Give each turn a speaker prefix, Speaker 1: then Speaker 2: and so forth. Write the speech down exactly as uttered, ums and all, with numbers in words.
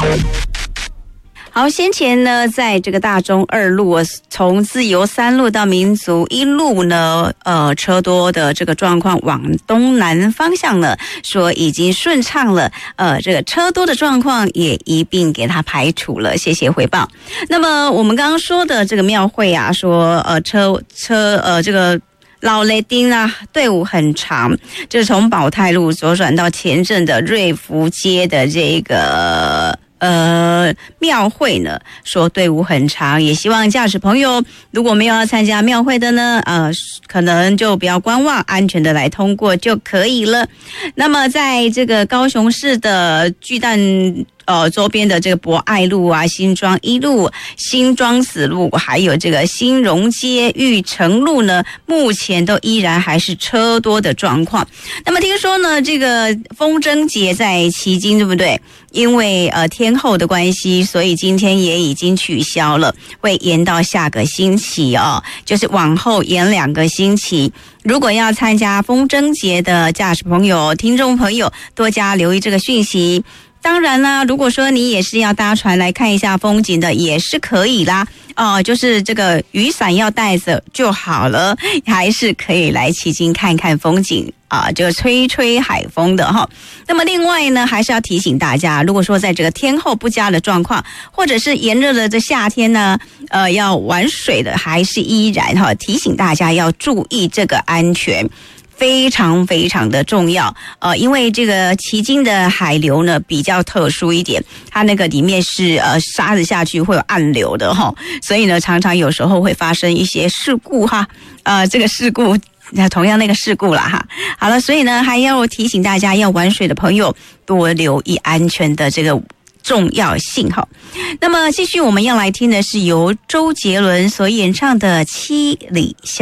Speaker 1: 好，先前呢，在这个大中二路，从自由三路到民族一路呢，呃，车多的这个状况往东南方向呢，说已经顺畅了，呃，这个车多的状况也一并给它排除了，谢谢回报。那么我们刚刚说的这个庙会啊，说呃车车呃这个。老雷丁啊，队伍很长，就是从保泰路左转到前镇的瑞福街的这个呃庙会呢，说队伍很长，也希望驾驶朋友如果没有要参加庙会的呢，呃，可能就不要观望，安全的来通过就可以了。那么在这个高雄市的巨蛋呃，周边的这个博爱路啊、新庄一路、新庄子路，还有这个新荣街、玉成路呢，目前都依然还是车多的状况。那么听说呢，这个风筝节在旗津，对不对？因为呃天候的关系，所以今天也已经取消了，会延到下个星期哦，就是往后延两个星期。如果要参加风筝节的驾驶朋友、听众朋友，多加留意这个讯息。当然啦，如果说你也是要搭船来看一下风景的，也是可以啦。哦、呃，就是这个雨伞要带着就好了，还是可以来旗津看看风景啊、呃，这个吹吹海风的哈。那么另外呢，还是要提醒大家，如果说在这个天候不佳的状况，或者是炎热的这夏天呢，呃，要玩水的还是依然哈，提醒大家要注意这个安全。非常非常的重要，呃，因为这个旗津的海流呢比较特殊一点，它那个里面是呃沙子下去会有暗流的哈，所以呢常常有时候会发生一些事故哈，呃，这个事故。那同样那个事故啦哈，好了，所以呢还要提醒大家，要玩水的朋友多留意安全的这个重要性哈。那么继续我们要来听的是由周杰伦所演唱的《七里香》。